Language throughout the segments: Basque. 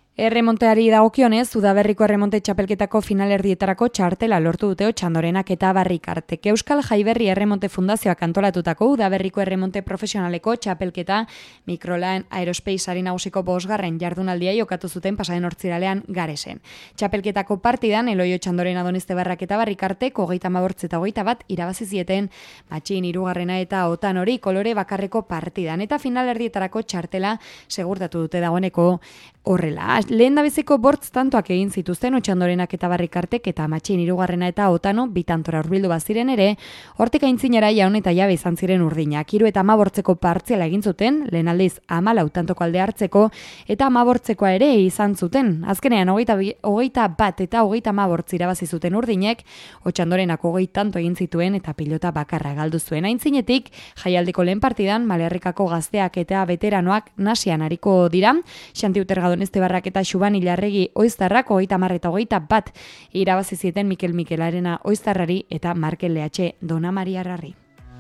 Erremonteari dagokionez, Udaberriko erremonte txapelketako finalerdietarako txartela lortu dute Otxandorenak eta Barrikartek. Euskal Jaiberri Erremonte Fundazioak antolatutako Udaberriko erremonte profesionaleko txapelketa Microline Aerospaceari nagusiko 5. jardunaldia jokatu zuten pasaden hortziralean Garesen. Txapelketako partidan Eloi Otxandorena Doneztebarrak eta Barrikartek 35 eta 21 irabazi zieten Matxin 3. eta Otanori kolore bakarreko partidan eta finalerdietarako txartela segurtatu dute dagoeneko horrela. Lehen dabezeko bortz tantoak egin zituzten Otxandorenak eta Barrikartek eta Matxin 3. eta Otano bitantora hurbildu baziren ere, hortik aintzinera jaun eta jabe izan ziren urdinak. 3 eta 15 partziala egin zuten, lehen aldiz 14 tantoko alde hartzeko eta 15 ere izan zuten. Azkenean 21 eta 35 irabazi zuten urdinek, Otxandorenak 20 tanto egin zituen eta pilota bakarra galdu zuen. Aintzinetik, jaialdiko lehen partidan, Malerrikako gazteak eta veteranoak nasian ariko dira, Xantiuterga Doneztebarrak eta Xuban Ilarregi Oiztarrak 30 eta 21 irabazi zieten Mikel Arena Oiztarrari eta Markel Lehatxe Dona Maria Arrarri.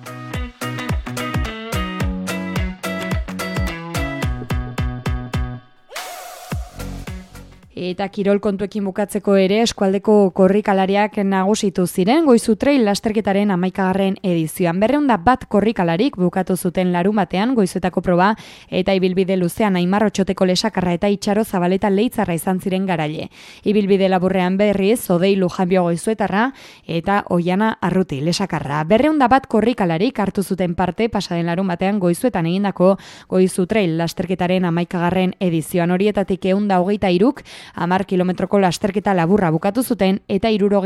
Eta kirol kontuekin bukatzeko ere eskualdeko korrikalariak nagusitu ziren Goizu Trail lasterketaren 11. edizioan. 201 korrikalarik bukatu zuten larunbatean Goizuetako proba eta ibilbide luzean Aimar Otxoteko Lesakarra eta Itxaro Zabaleta Leitzarra izan ziren garaile. Ibilbide laburrean berriz Odei Lujanbio Goizuetarra eta Oiana Arruti Lesakarra. 201 korrikalarik hartu zuten parte pasaden larunbatean Goizuetan egindako Goizu Trail lasterketaren 11. edizioan. Horietatik 123 10 kilometroko lasterketa laburra bukatu zuten eta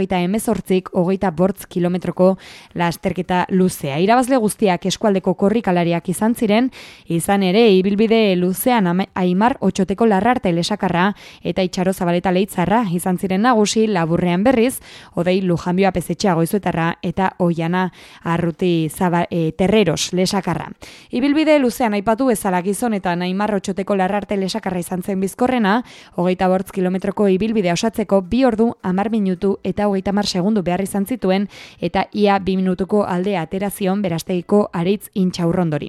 78 25 kilometroko lasterketa luzea. Irabazle guztiak eskualdeko korrikalariak izan ziren, izan ere ibilbide luzean Aimar Otxoteko Larrarte Lesakarra eta Itxaro Zabaleta Leitzarra izan ziren nagusi, laburrean berriz Odei Lujanbio Apezetxea Goizuetarra eta Oiana Arruti Terreros Lesakarra. Ibilbide luzean aipatu bezala gizonetan Aimar Otxoteko Larrarte Lesakarra izan zen bizkorrena, 25 kilometroko ibilbidea osatzeko 2 ordu 10 minutu eta 30 segundu behar izan zituen eta ia 2 minutuko aldea aterazion Berastegiko Aritz Intxaurrondori.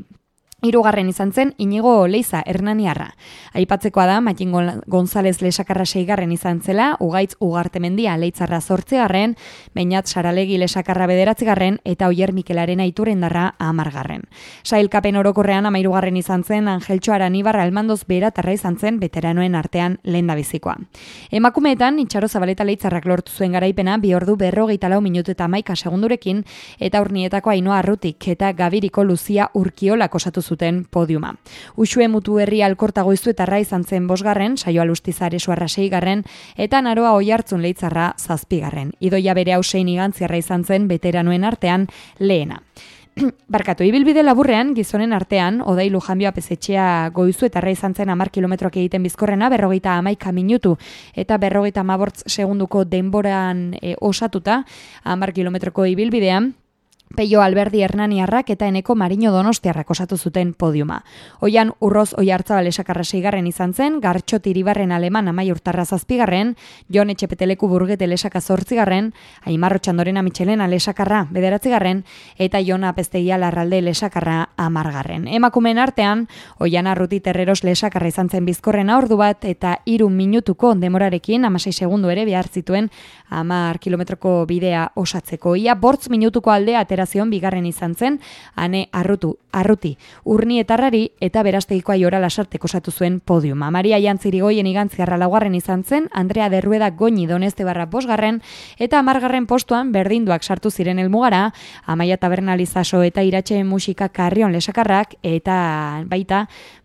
3. izan zen Inigo Leiza Hernaniarra. Aipatzekoa da Matxin González Lesakarra 6. izan zela, Ugaitz Ugartemendia Leitzarra 8. Beñat Saralegi Lesakarra 9. eta Oier Mikel Arena Iturrendarra 10. Sailkapen orokorrean 13. izan zen Angeltxo Aranibarra Almandoz Beratarra izan zen veteranoen artean lehendabizikoa. Emakumeetan Itxaro Zabaleta Leitzarrak lortu zuen garaipena 2 ordu 44 minutu eta 11 segundurekin eta Urnietako Ainhoa Arrutik eta Gabiriko Luzia Urkiolak osatu zuten podiuma. Uxue Mutu Herri Alkorta Goizuetarra izan zen 5. Saioa Lustizare Suarra 6. eta Naroa Oiartzun Leitzarra 7. Idoia bere Hausein Igantziarra izan zen veteranoen artean lehena. Barkatu, ibilbide laburrean gizonen artean Odei Lujanbio Apezetxea Goizuetarra izan zen 10 kilometroak egiten bizkorrena 51 minutu eta 58 segunduko denboran osatuta 10 kilometroko ibilbidean Peio Alberdi Hernaniarrak eta Eneko Marino Donostiarrak osatu zuten podiuma. Oian Urroz Oiartzabal Lesakarra 6. izan zen, Gartxot Iribarren Aleman Amaiurtarra 7. Jon Etxepeteleku Burgete Lesaka 8. Aimar Otxandorena Michelena Lesakarra 9. eta Jon Apeztegia Larralde Lesakarra 10. Emakumeen artean, Oian Arruti Terreros Lesakarra izan zen bizkorrena ordu bat eta 3 minutuko demorarekin 16 segundu ere behar zituen 10 kilometroko bidea osatzeko. Ia 5 minutuko aldea aterazion 2. izan zen, Ane Arruti Urnietarrari eta Berastegiko Aiora Lasartek osatu zuen podiuma. Maria Jantzirigoien Igantziarra 4. izan zen, Andrea Derrueda Goñi Doneztebarra 5. eta 10. postuan berdinduak sartu ziren helmugara, Amaia Tabernalizaso eta Iratxe Musika Karrion Lesakarrak eta baita